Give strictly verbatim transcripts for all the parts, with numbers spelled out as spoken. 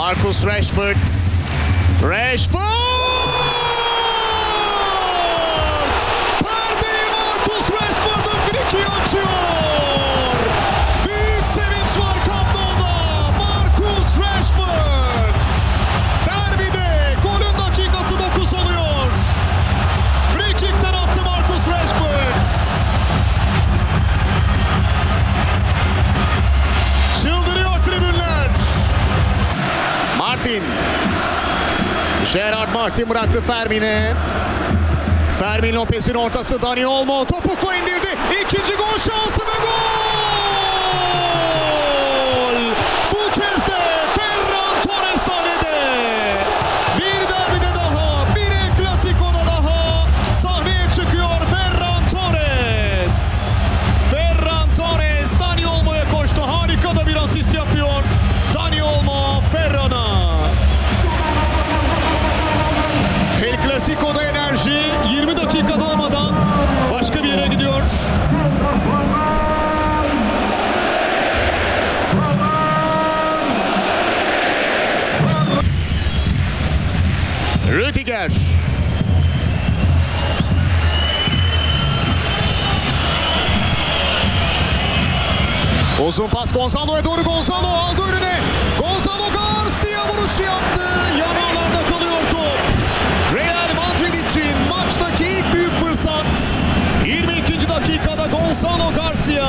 Marcus Rashford. Rashford! Perdeyi Marcus Rashford'un frikiyi açıyor. Büyük sevinç var Camp Nou'da. Marcus Rashford. Derbide golün dakikası dokuz oluyor. Frikikten attı Marcus Rashford. Çıldırıyor tribünler. Martin. Gerard Martin bıraktı Fermin'e. Fermin Lopez'in ortası, Dani Olmo topukla indirdi. İkinci gol şansı ve gol! Bu kez de Ferran Torres sahnede. Bir derbide daha, bir El Clasico'da daha sahneye çıkıyor Ferran Torres. Ferran Torres Dani Olmo'ya koştu. Harika da bir asist yapıyor. Dani Olmo Ferran'a. El Clasico'da enerji yirmi dakika dolmadan başka bir yere gidiyor. Rüdiger. Uzun pas Gonzalo'ya doğru. Gonzalo aldı önüne. Gonzalo Garcia vuruşu yaptı. Yanağlarda kalıyor top. Real Madrid için maçtaki ilk büyük fırsat. yirmi ikinci dakikada Gonzalo Garcia.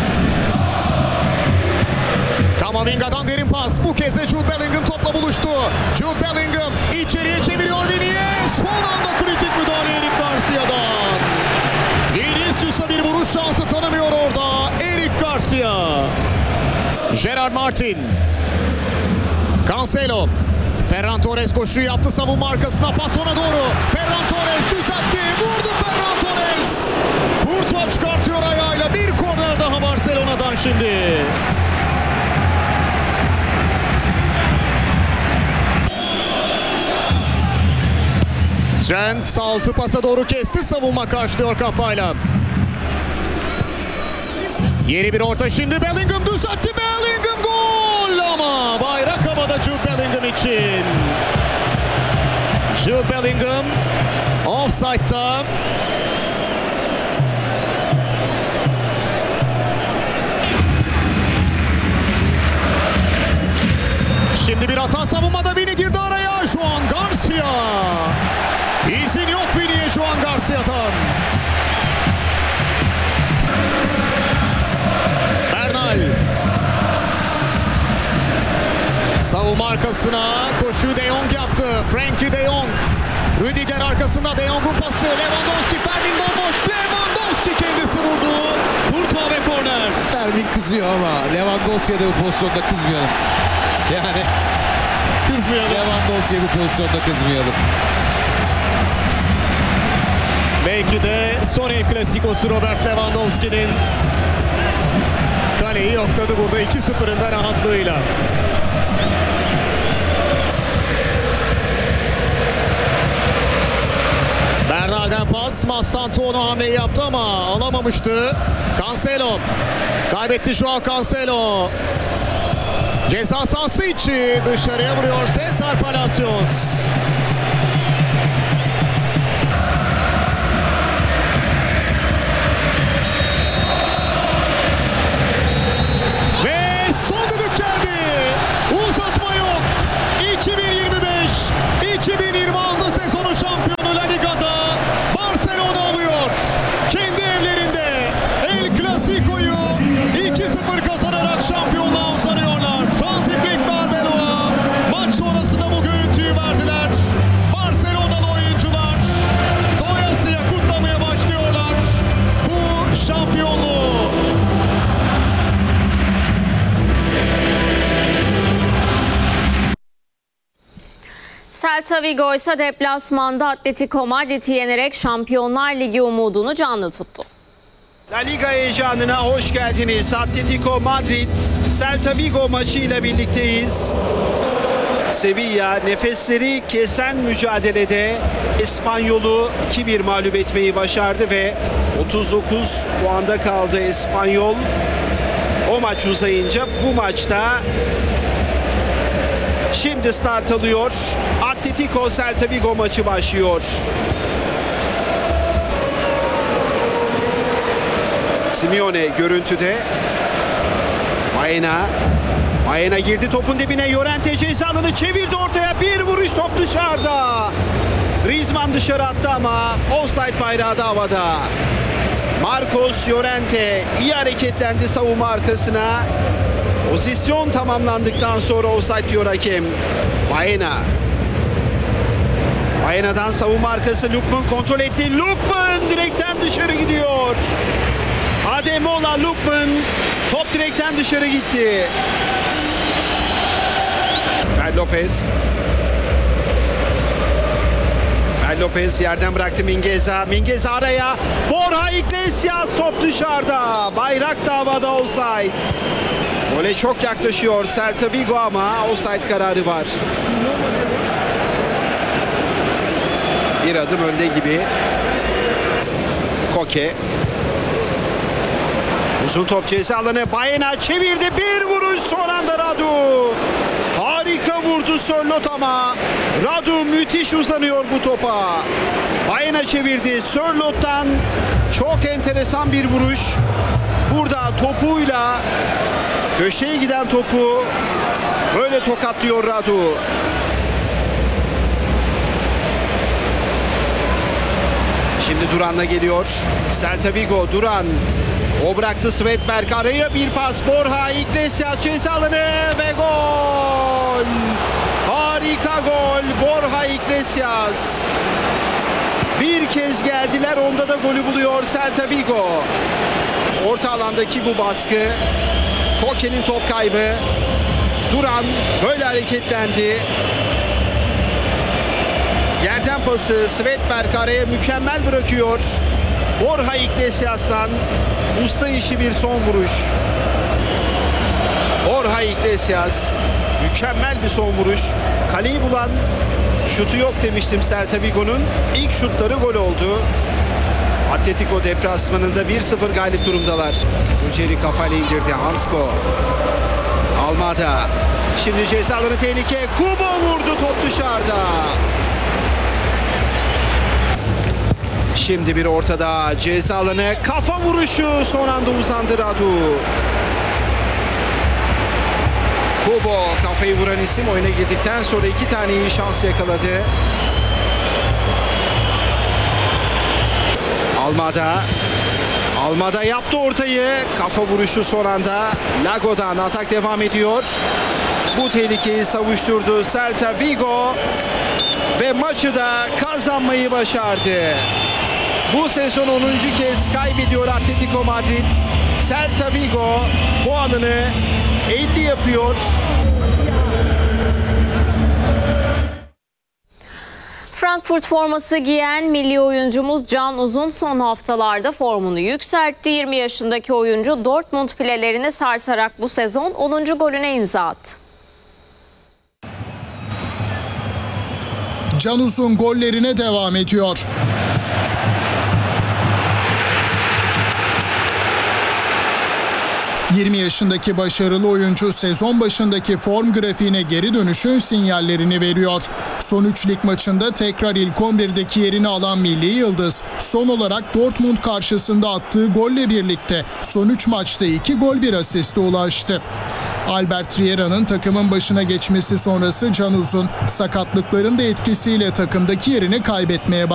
Kamavinga'dan derin pas. Bu kez de Jude Bellingham topla buluştu. Jude Bellingham içeriye çeviriyor Vinicius. Son anda kritik müdahale Eric Garcia'dan. Vinicius'a bir vuruş şansı tanımıyor orada Eric Garcia. Gerard Martin. Cancelo. Ferran Torres koşuyu yaptı savunma arkasına, pas ona doğru. Ferran Torres düzeltti, vurdu Ferran Torres. Courtois çıkartıyor ayağıyla, bir korner daha Barcelona'dan şimdi. Trent altı pasa doğru kesti, savunma karşılıyor kafayla. Yeni bir orta şimdi, Bellingham düzeltti, Bellingham gol ama bayrak havada Jude Bellingham için. Jude Bellingham offside'da. Şimdi bir hata savunmada, Vini girdi araya. Juan Garcia. İzin yok Vini'ye Juan Garcia'dan. Bernal. Savunma arkasına koşuyu De Jong yaptı. Frenkie De Jong. Rüdiger arkasında, De Jong'un pası. Lewandowski, Fermin bomboş. Lewandowski kendisi vurdu. Courtois ve korner. Fermin kızıyor ama Lewandowski'ye de bu pozisyonda kızmayalım. Yani Kızmayalım. Lewandowski'ye bu pozisyonda kızmayalım. Belki de son El Clasico'su Robert Lewandowski'nin. Kaleyi yokladı burada iki sıfırın da rahatlığıyla. Bernal'den pas, Mastantuono hamleyi yaptı ama alamamıştı. Cancelo. Kaybetti Joao Cancelo. Ceza sahası içi dışarıya vuruyor Cesar Palacios. Ve son düdük geldi. Uzatma yok. iki bin yirmi beş iki bin yirmi altı sezonu şampiyonu La Liga'da Barcelona alıyor. Kendi evlerinde El Clasico'yu iki sıfır kazanarak şampiyonluğa uzanıyorlar. Francis Flick ve Arbeloa maç sonrasında bu görüntüyü verdiler. Barcelonalı oyuncular doyasıya kutlamaya başlıyorlar bu şampiyonluğu. Celta Vigo ise deplasmanda Atletico Madrid'i yenerek Şampiyonlar Ligi umudunu canlı tuttu. La Liga heyecanına hoş geldiniz. Atletico Madrid, Celta Vigo maçıyla birlikteyiz. Sevilla nefesleri kesen mücadelede Espanyol'u iki bir mağlup etmeyi başardı ve otuz dokuz puanda kaldı Espanyol. O maç uzayınca bu maçta Şimdi start alıyor. Atletico Celta Vigo maçı başlıyor. Simeone görüntüde. Baena. Baena girdi topun dibine. Llorente ceza alanı çevirdi ortaya. Bir vuruş, top dışarıda. Griezmann dışarı attı ama offside bayrağı da havada. Marcos Llorente iyi hareketlendi savunma arkasına. Pozisyon tamamlandıktan sonra offside diyor hakem. Baena. Baena'dan savunma arkası Lookman kontrol etti. Lookman direkten dışarı gidiyor. Ademola Lookman, top direkten dışarı gitti. Fer Lopez. Fer Lopez yerden bıraktı Mingueza. Mingueza araya. Borja Iglesias, top dışarıda. Bayrak da havada, offside. Gole çok yaklaşıyor Celta Vigo ama offside kararı var. Bir adım önde gibi. Koke. Uzun top ceza alanı. Baena çevirdi. Bir vuruş, son anda Radu. Harika vurdu Sörloth ama Radu müthiş uzanıyor bu topa. Baena çevirdi. Sörloth'tan çok enteresan bir vuruş. Burada topuyla köşeye giden topu böyle tokatlıyor Radu. Şimdi Duran'la geliyor. Celta Vigo, Duran. O bıraktı Svedberg, araya bir pas. Borja Iglesias ceza alanı ve gol. Harika gol Borja Iglesias. Bir kez geldiler, onda da golü buluyor Celta Vigo. Orta alandaki bu baskı. Koke'nin top kaybı. Duran böyle hareketlendi. Yerden pası Svedberg araya mükemmel bırakıyor. Borja Iglesias'tan usta işi bir son vuruş. Borja Iglesias mükemmel bir son vuruş. Kaleyi bulan şutu yok demiştim Celta Vigo'nun. İlk şutları gol oldu. Atletico deplasmanında bir sıfır galip durumdalar. Ruggeri kafayla indirdi. Hansko. Almada. Şimdi ceza alanı tehlike. Kubo vurdu, top dışarıda. Şimdi bir ortada ceza alanı, kafa vuruşu, son anda uzandı Radu. Kubo kafayı vuran isim, oyuna girdikten sonra iki tane iyi şans yakaladı. Almada. Almada yaptı ortayı. Kafa vuruşu son anda. Lago'dan atak devam ediyor. Bu tehlikeyi savuşturdu Celta Vigo ve maçı da kazanmayı başardı. Bu sezon onuncu kez kaybediyor Atletico Madrid. Celta Vigo puanını elli yapıyor. Frankfurt forması giyen milli oyuncumuz Can Uzun son haftalarda formunu yükseltti. yirmi yaşındaki oyuncu Dortmund filelerini sarsarak bu sezon onuncu golüne imza attı. Can Uzun gollerine devam ediyor. yirmi yaşındaki başarılı oyuncu sezon başındaki form grafiğine geri dönüşün sinyallerini veriyor. Son üç lig maçında tekrar ilk on birdeki yerini alan milli yıldız son olarak Dortmund karşısında attığı golle birlikte son üç maçta iki gol bir asiste ulaştı. Albert Riera'nın takımın başına geçmesi sonrası Can Uzun sakatlıkların da etkisiyle takımdaki yerini kaybetmeye başladı.